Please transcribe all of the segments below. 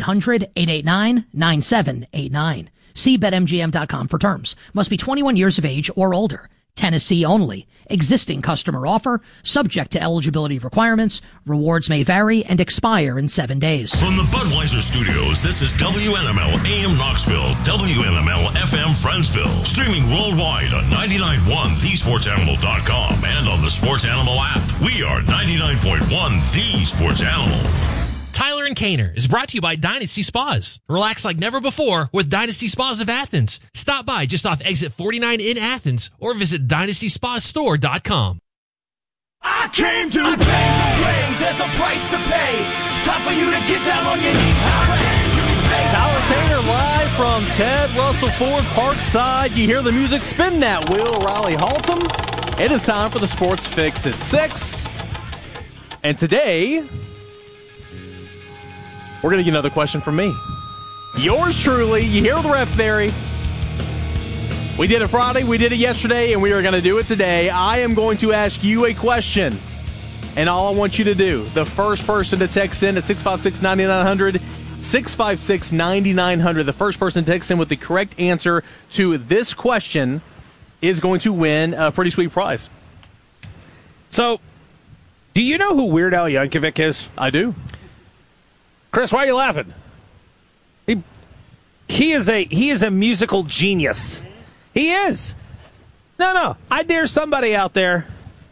1-800-889-9789. See BetMGM.com for terms. Must be 21 years of age or older. Tennessee only. Existing customer offer. Subject to eligibility requirements. Rewards may vary and expire in 7 days. From the Budweiser Studios, this is WNML AM Knoxville, WNML FM Friendsville. Streaming worldwide on 99.1 thesportsanimal.com and on the Sports Animal app. We are 99.1 The Sports Animal. Tyler and Kaner is brought to you by Dynasty Spas. Relax like never before with Dynasty Spas of Athens. Stop by just off exit 49 in Athens or visit DynastySpaStore.com. I came to play. There's a price to pay. Time for you to get down on your knees. Tyler Kaner live from Ted Russell Ford Parkside. You hear the music. Spin that wheel, Riley Haltom. It is time for the Sports Fix at 6. And today, we're going to get another question from me. Yours truly. You hear the ref theory. We did it Friday, we did it yesterday, and we are going to do it today. I am going to ask you a question, and all I want you to do, the first person to text in at 656-9900, 656-9900, the first person to text in with the correct answer to this question is going to win a pretty sweet prize. So, do you know who Weird Al Yankovic is? I do. Chris, why are you laughing? He is a musical genius. He is. No. I dare somebody out there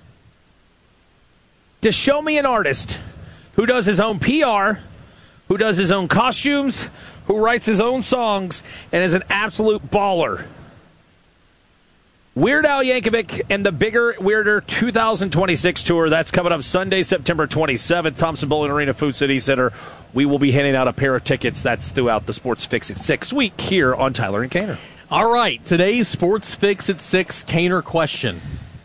to show me an artist who does his own PR, who does his own costumes, who writes his own songs, and is an absolute baller. Weird Al Yankovic and the Bigger, Weirder 2026 tour. That's coming up Sunday, September 27th, Thompson Bowling Arena, Food City Center. We will be handing out a pair of tickets. That's throughout the Sports Fix at 6 week here on Tyler and Kaner. All right, today's Sports Fix at 6 Kaner question.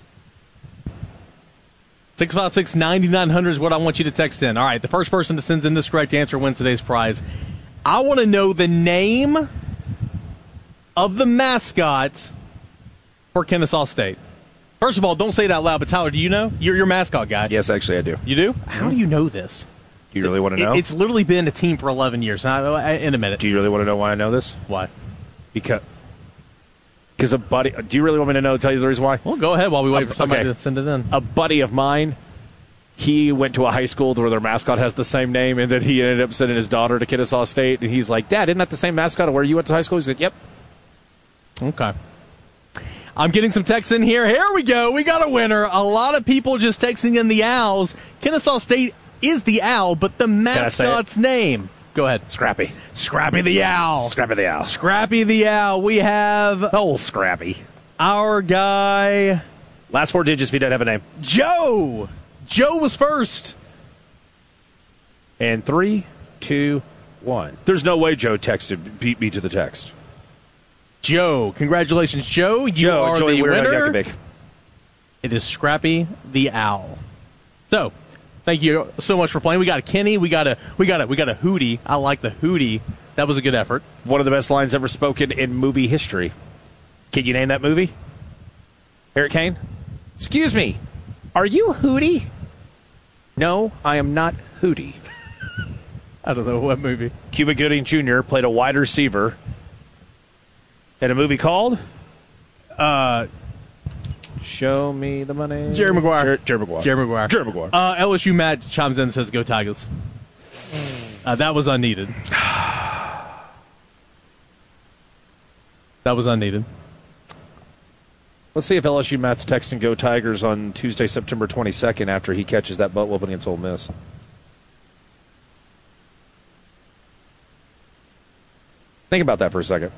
656-9900 is what I want you to text in. All right, the first person that sends in this correct answer wins today's prize. I want to know the name of the mascot for Kennesaw State. First of all, don't say it out loud, but Tyler, do you know? You're your mascot guy. Yes, actually I do. You do? How do you know this? Do you really want to know? It's literally been a team for 11 years. In a minute. Do you really want to know why I know this? Why? Because a buddy... Do you really want me to tell you the reason why? Well, go ahead while we wait for somebody to send it in. A buddy of mine, he went to a high school where their mascot has the same name, and then he ended up sending his daughter to Kennesaw State, and he's like, Dad, isn't that the same mascot of where you went to high school? He said, yep. Okay. I'm getting some texts in here. Here we go. We got a winner. A lot of people just texting in the Owls. Kennesaw State is the Owl, but the mascot's name. Go ahead. Scrappy. Scrappy the Owl. Scrappy the Owl. Scrappy the Owl. We have... Oh, Scrappy. Our guy... Last 4 digits if he doesn't have a name. Joe. Joe was first. And 3, 2, 1. There's no way Joe beat me to the text. Joe. Congratulations, Joe. You are the winner. It is Scrappy the Owl. So, thank you so much for playing. We got a Kenny. We got a Hootie. I like the Hootie. That was a good effort. One of the best lines ever spoken in movie history. Can you name that movie? Eric Kane? Excuse me. Are you Hootie? No, I am not Hootie. I don't know what movie. Cuba Gooding Jr. played a wide receiver in a movie called? Show me the money. Jerry Maguire. Jerry Maguire. LSU Matt chimes in and says, go Tigers. That was unneeded. That was unneeded. Let's see if LSU Matt's texting Go Tigers on Tuesday, September 22nd after he catches that butt whooping against Ole Miss. Think about that for a second.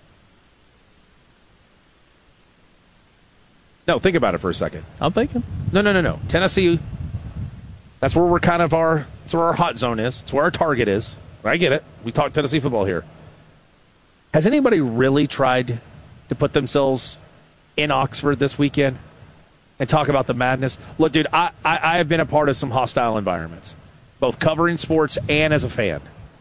No, think about it for a second. I'm thinking. No. Tennessee, that's where we're that's where our hot zone is. It's where our target is. I get it. We talk Tennessee football here. Has anybody really tried to put themselves in Oxford this weekend and talk about the madness? Look, dude, I have been a part of some hostile environments, both covering sports and as a fan.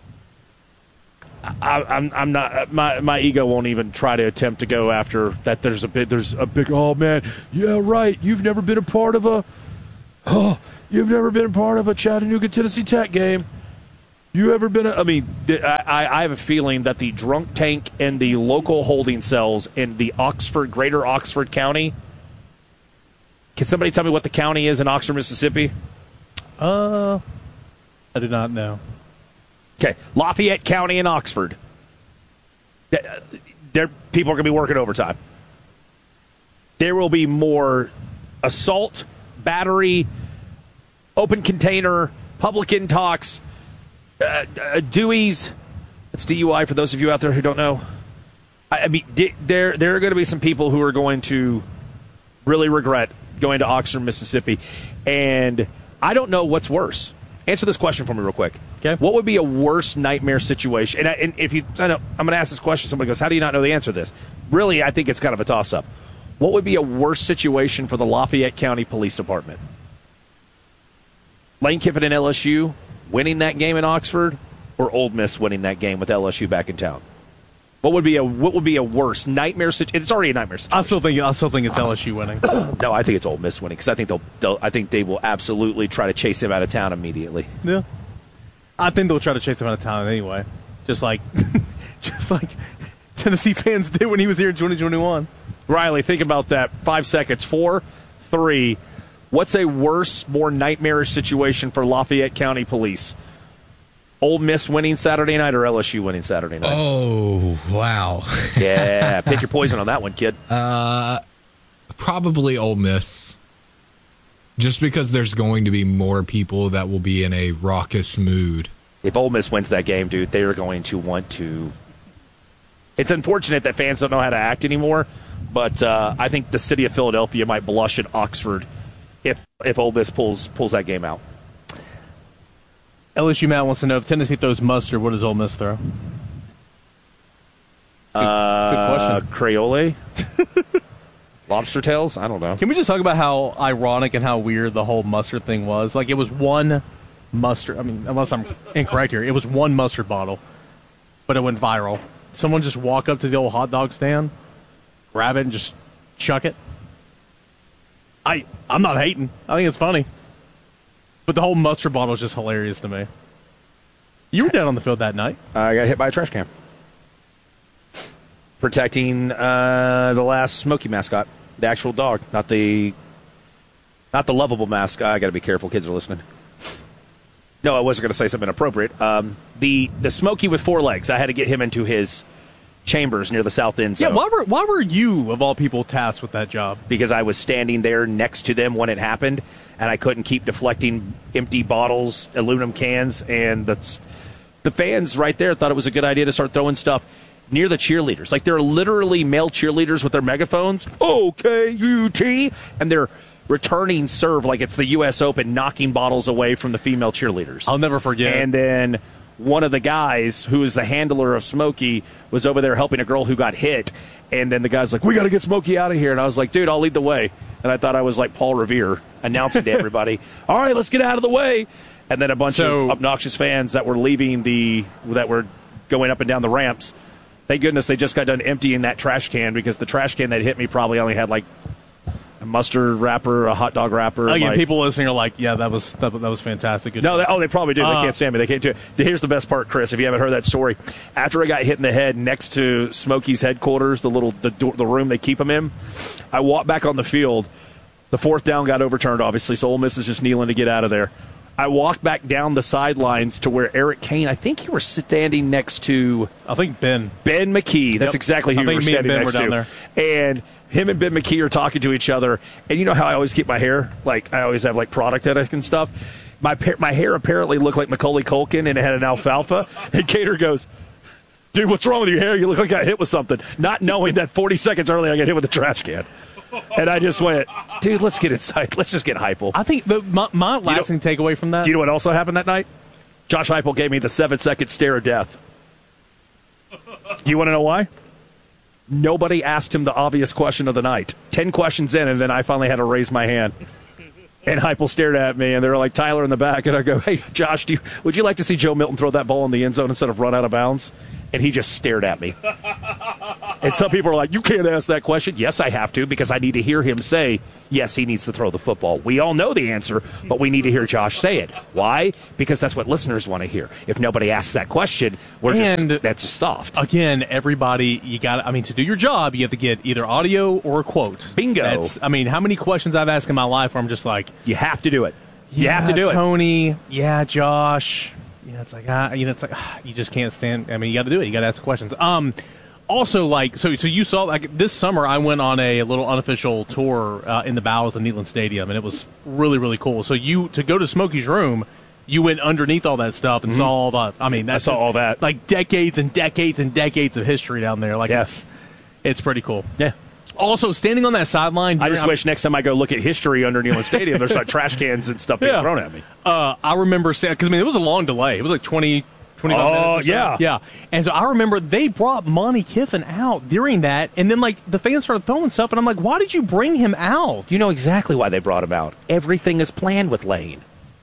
I'm not. My ego won't even try to attempt to go after that. There's a big. Oh man, yeah, right. You've never been a part of a Chattanooga Tennessee Tech game. You ever been? I have a feeling that the drunk tank and the local holding cells in the greater Oxford County. Can somebody tell me what the county is in Oxford, Mississippi? I do not know. Okay, Lafayette County in Oxford. There, people are going to be working overtime. There will be more assault, battery, open container, public intox, Dewey's. That's DUI for those of you out there who don't know. I mean, there are going to be some people who are going to really regret going to Oxford, Mississippi. And I don't know what's worse. Answer this question for me real quick. Okay. What would be a worse nightmare situation? And if you, I'm going to ask this question. Somebody goes, how do you not know the answer to this? Really, I think it's kind of a toss-up. What would be a worse situation for the Lafayette County Police Department? Lane Kiffin and LSU winning that game in Oxford, or Ole Miss winning that game with LSU back in town? What would be a worse nightmare situation? It's already a nightmare situation. I still think it's LSU winning. No, I think it's Ole Miss winning because I think they will absolutely try to chase him out of town immediately. Yeah, I think they'll try to chase him out of town anyway, just like Tennessee fans did when he was here in 2021. Riley, think about that. 5 seconds. 4, 3. What's a worse, more nightmarish situation for Lafayette County Police? Ole Miss winning Saturday night or LSU winning Saturday night? Oh, wow. Yeah, pick your poison on that one, kid. Probably Ole Miss. Just because there's going to be more people that will be in a raucous mood. If Ole Miss wins that game, dude, they are going to want to... It's unfortunate that fans don't know how to act anymore, but I think the city of Philadelphia might blush at Oxford if Ole Miss pulls that game out. LSU Matt wants to know if Tennessee throws mustard, what does Ole Miss throw? Good question. Crayola? Lobster tails? I don't know. Can we just talk about how ironic and how weird the whole mustard thing was? Like, it was one mustard. I mean, unless I'm incorrect here, it was one mustard bottle, but it went viral. Someone just walk up to the old hot dog stand, grab it, and just chuck it. I'm not hating. I think it's funny. But the whole mustard bottle is just hilarious to me. You were down on the field that night. I got hit by a trash can. Protecting the last Smokey mascot, the actual dog, not the lovable mascot. I got to be careful, kids are listening. No, I wasn't going to say something inappropriate. The Smokey with 4 legs. I had to get him into his chambers near the south end zone. Yeah, why were you, of all people, tasked with that job? Because I was standing there next to them when it happened, and I couldn't keep deflecting empty bottles, aluminum cans, and the fans right there thought it was a good idea to start throwing stuff near the cheerleaders. Like, there are literally male cheerleaders with their megaphones, O-K-U-T, and they're returning serve like it's the U.S. Open, knocking bottles away from the female cheerleaders. I'll never forget. And then one of the guys, who is the handler of Smokey, was over there helping a girl who got hit. And then the guy's like, we got to get Smokey out of here. And I was like, dude, I'll lead the way. And I thought I was like Paul Revere announcing to everybody, all right, let's get out of the way. And then a bunch of obnoxious fans that were that were going up and down the ramps. Thank goodness they just got done emptying that trash can, because the trash can that hit me probably only had like a mustard wrapper, a hot dog wrapper. Again, people listening are like, yeah, that was fantastic. Good job. They probably do. They can't stand me. They can't do it. Here's the best part, Chris, if you haven't heard that story. After I got hit in the head next to Smokey's headquarters, the room they keep him in, I walked back on the field. The 4th down got overturned, obviously, so Ole Miss is just kneeling to get out of there. I walked back down the sidelines to where Eric Kane, I think you were standing next to... I think Ben McKee. That's exactly who you were standing next to. There. And him and Ben McKee are talking to each other. And you know how I always keep my hair? Like, I always have, like, product headache and stuff. My hair apparently looked like Macaulay Culkin, and it had an alfalfa. And Cater goes, dude, what's wrong with your hair? You look like I got hit with something. Not knowing that 40 seconds earlier I got hit with a trash can. And I just went, dude, let's get inside. Let's just get Heupel. I think my lasting takeaway from that... Do you know what also happened that night? Josh Heupel gave me the 7-second stare of death. Do you want to know why? Nobody asked him the obvious question of the night. 10 questions in, and then I finally had to raise my hand. And Heupel stared at me, and they were like, Tyler in the back. And I go, hey, Josh, would you like to see Joe Milton throw that ball in the end zone instead of run out of bounds? And he just stared at me. And some people are like, you can't ask that question. Yes, I have to, because I need to hear him say, yes, he needs to throw the football. We all know the answer, but we need to hear Josh say it. Why? Because that's what listeners want to hear. If nobody asks that question, that's just soft. Again, everybody, to do your job, you have to get either audio or a quote. Bingo. How many questions I've asked in my life where I'm just like, you have to do it. You have to do Tony, it. Yeah, Josh. You just can't stand. You got to do it. You got to ask questions. Also, so you saw, this summer I went on a little unofficial tour in the bowels of Neyland Stadium, and it was really, really cool. So to go to Smokey's room, you went underneath all that stuff and saw all the. I saw all that. Like decades and decades and decades of history down there. Yes, it's pretty cool. Yeah. Also, standing on that sideline. I just wish next time I go look at history under Neyland Stadium, there's like trash cans and stuff being thrown at me. I remember because it was a long delay. It was like 25 minutes. Yeah. And so I remember they brought Monty Kiffin out during that, and then the fans started throwing stuff, and I'm like, why did you bring him out? You know exactly why they brought him out. everything is planned with Lane.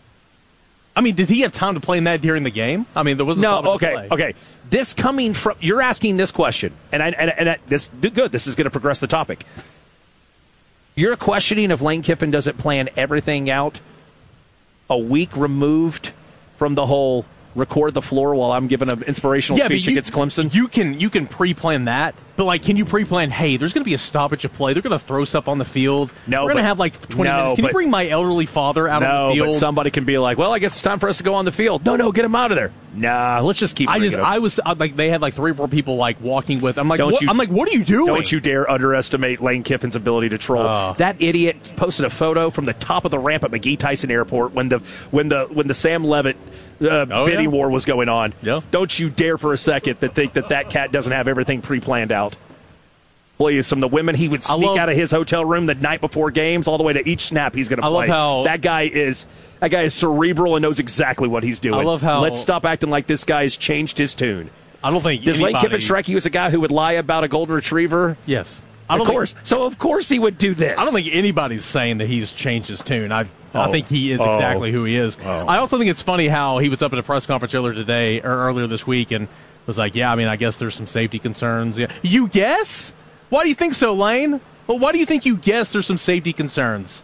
Did he have time to play in that during the game? There was Okay. This coming from you're asking this question, and this good. This is going to progress the topic. You're questioning if Lane Kiffin doesn't plan everything out a week removed from the whole record the floor while I'm giving an inspirational speech against Clemson. You can pre-plan that, but can you pre-plan? Hey, there's going to be a stoppage of play. They're going to throw stuff on the field. We're going to have 20 minutes. Can you bring my elderly father out on the field? But somebody can be like, well, I guess it's time for us to go on the field. No, get him out of there. Nah, let's just keep. They had 3 or 4 people walking with. I'm like, what are you doing? Don't you dare underestimate Lane Kiffin's ability to troll. That idiot posted a photo from the top of the ramp at McGee Tyson Airport when the Sam Levitt bidding war was going on. Yeah. Don't you dare for a second think that cat doesn't have everything pre-planned out. Please, from the women he would sneak out of his hotel room the night before games all the way to each snap he's going to play. That guy is cerebral and knows exactly what he's doing. I love how let's stop acting like this guy's changed his tune. I don't think does Lane Kiffin strike you as a guy who would lie about a golden retriever? Yes. Of course he would do this. I don't think anybody's saying that he's changed his tune. I think he is exactly who he is. I also think it's funny how he was up at a press conference earlier this week and was like, I guess there's some safety concerns. Yeah. You guess? Why do you think so, Lane? Well, why do you think you guess there's some safety concerns?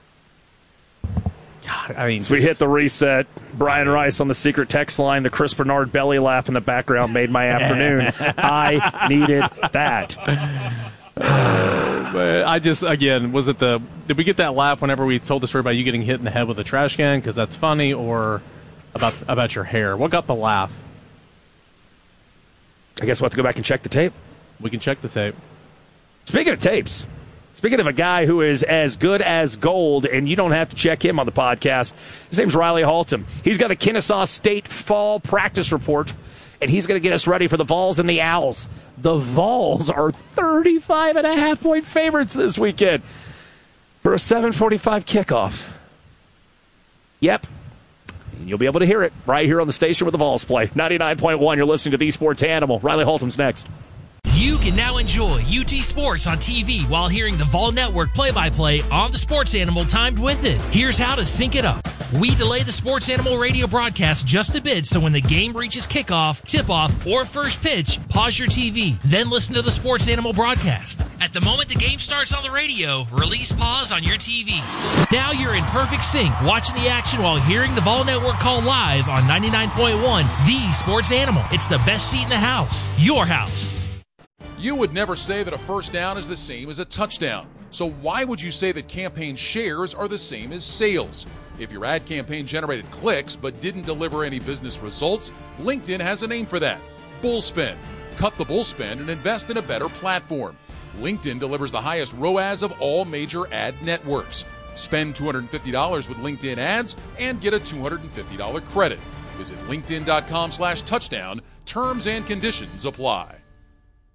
God, so we hit the reset. Brian Rice on the secret text line. The Chris Bernard belly laugh in the background made my afternoon. I needed that. Did we get that laugh whenever we told the story about you getting hit in the head with a trash can because that's funny, or about your hair? What got the laugh? I guess we'll have to go back and check the tape. We can check the tape. Speaking of tapes, speaking of a guy who is as good as gold, and you don't have to check him on the podcast, his name's Riley Haltom. He's got a Kennesaw State fall practice report, and he's going to get us ready for the Vols and the Owls. The Vols are 35.5-point favorites this weekend for a 7:45 kickoff. Yep. And you'll be able to hear it right here on the station where the Vols play. 99.1, you're listening to The Sports Animal. Riley Haltom's next. You can now enjoy UT Sports on TV while hearing the Vol Network play-by-play on the Sports Animal timed with it. Here's how to sync it up. We delay the Sports Animal radio broadcast just a bit, so when the game reaches kickoff, tip-off, or first pitch, pause your TV, then listen to the Sports Animal broadcast. At the moment the game starts on the radio, release pause on your TV. Now you're in perfect sync, watching the action while hearing the Vol Network call live on 99.1, The Sports Animal. It's the best seat in the house. Your house. You would never say that a first down is the same as a touchdown. So why would you say that campaign shares are the same as sales? If your ad campaign generated clicks but didn't deliver any business results, LinkedIn has a name for that. Bullspend. Cut the bullspend and invest in a better platform. LinkedIn delivers the highest ROAS of all major ad networks. Spend $250 with LinkedIn ads and get a $250 credit. Visit linkedin.com/touchdown. Terms and conditions apply.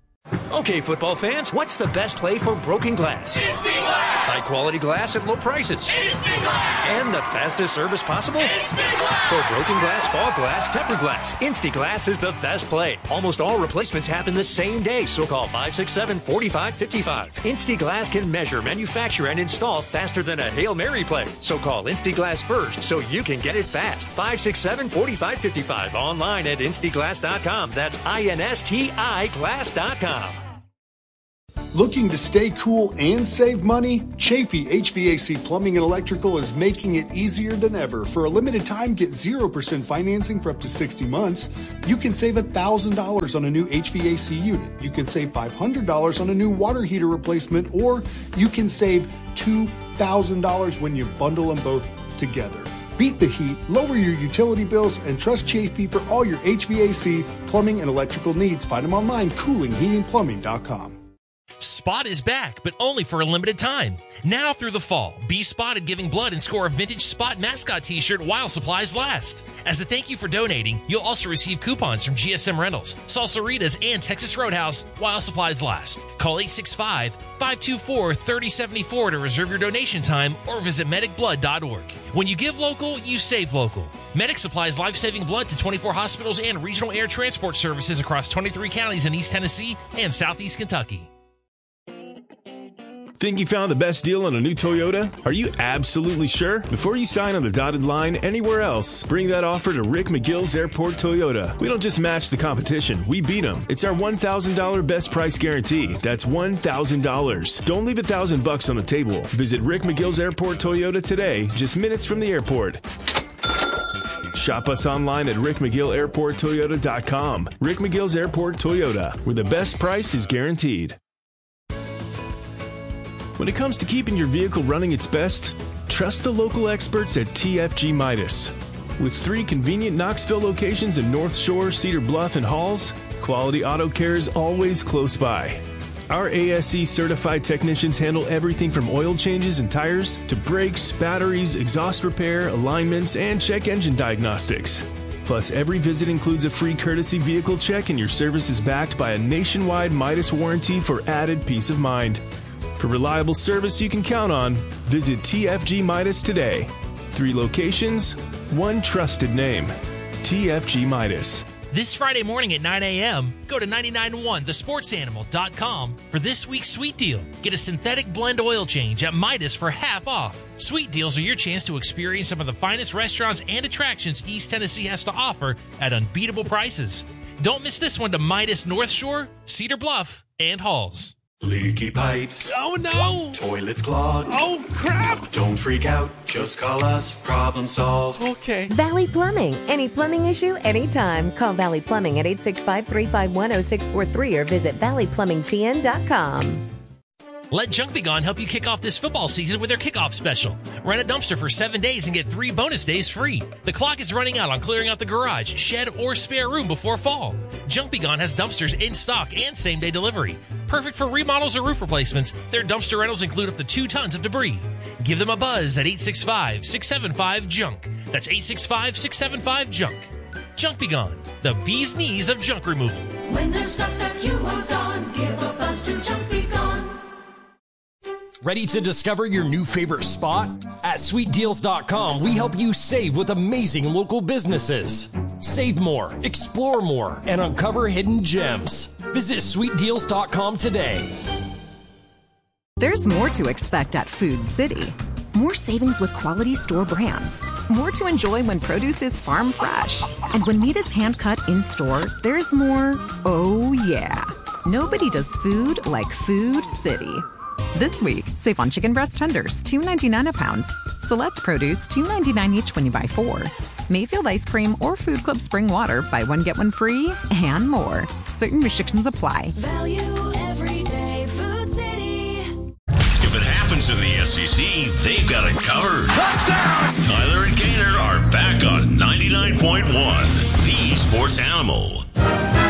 Okay, football fans, what's the best play for broken glass? Instant Glass! High quality glass at low prices. Instant Glass! And the fastest service possible? Instant Glass! For broken glass, fog glass, tempered glass, Instant Glass is the best play. Almost all replacements happen the same day, so call 567-4555. Instant Glass can measure, manufacture, and install faster than a Hail Mary play. So call Instant Glass first so you can get it fast. 567-4555. Online at instaglass.com. That's INSTI glass.com. Looking to stay cool and save money? Chafee HVAC Plumbing and Electrical is making it easier than ever. For a limited time, get 0% financing for up to 60 months. You can save $1,000 on a new HVAC unit. You can save $500 on a new water heater replacement, or you can save $2,000 when you bundle them both together. Beat the heat, lower your utility bills, and trust Chafee for all your HVAC, plumbing, and electrical needs. Find them online, coolingheatingplumbing.com. Spot is back, but only for a limited time. Now through the fall, be spotted giving blood and score a vintage Spot mascot t-shirt while supplies last. As a thank you for donating, you'll also receive coupons from GSM Rentals, Salsaritas, and Texas Roadhouse while supplies last. Call 865-524-3074 to reserve your donation time or visit medicblood.org. When you give local, you save local. Medic supplies life-saving blood to 24 hospitals and regional air transport services across 23 counties in East Tennessee and Southeast Kentucky. Think you found the best deal on a new Toyota? Are you absolutely sure? Before you sign on the dotted line anywhere else, bring that offer to Rick McGill's Airport Toyota. We don't just match the competition, we beat them. It's our $1,000 best price guarantee. That's $1,000. Don't leave $1,000 on the table. Visit Rick McGill's Airport Toyota today, just minutes from the airport. Shop us online at rickmcgillairporttoyota.com. Rick McGill's Airport Toyota, where the best price is guaranteed. When it comes to keeping your vehicle running its best, trust the local experts at TFG Midas. With 3 convenient Knoxville locations in North Shore, Cedar Bluff, and Halls, quality auto care is always close by. Our ASE certified technicians handle everything from oil changes and tires to brakes, batteries, exhaust repair, alignments, and check engine diagnostics. Plus, every visit includes a free courtesy vehicle check, and your service is backed by a nationwide Midas warranty for added peace of mind. For reliable service you can count on, visit TFG Midas today. 3 locations, 1 trusted name. TFG Midas. This Friday morning at 9 a.m., go to 991thesportsanimal.com for this week's Sweet Deal. Get a synthetic blend oil change at Midas for half off. Sweet Deals are your chance to experience some of the finest restaurants and attractions East Tennessee has to offer at unbeatable prices. Don't miss this one to Midas North Shore, Cedar Bluff, and Halls. Leaky pipes. Oh no! Toilets clogged. Oh crap! Don't freak out. Just call us. Problem solved. Okay. Valley Plumbing. Any plumbing issue, anytime. Call Valley Plumbing at 865-351-0643 or visit valleyplumbingtn.com. Let Junk Be Gone help you kick off this football season with their kickoff special. Rent a dumpster for 7 days and get 3 bonus days free. The clock is running out on clearing out the garage, shed, or spare room before fall. Junk Be Gone has dumpsters in stock and same-day delivery. Perfect for remodels or roof replacements, their dumpster rentals include up to 2 tons of debris. Give them a buzz at 865-675-JUNK. That's 865-675-JUNK. Junk Be Gone, the bee's knees of junk removal. When there's stuff that you want gone, give a buzz to Junk Be Gone. Ready to discover your new favorite spot? At sweetdeals.com, we help you save with amazing local businesses. Save more, explore more, and uncover hidden gems. Visit sweetdeals.com today. There's more to expect at Food City. More savings with quality store brands. More to enjoy when produce is farm fresh. And when meat is hand-cut in-store, there's more, oh yeah. Nobody does food like Food City. This week, save on chicken breast tenders, $2.99 a pound. Select produce, $2.99 each when you buy 4. Mayfield ice cream or Food Club spring water, buy 1 get 1 free, and more. Certain restrictions apply. Value every day, Food City. If it happens in the SEC, they've got it covered. Touchdown! Tyler and Gaynor are back on 99.1, the Sports Animal.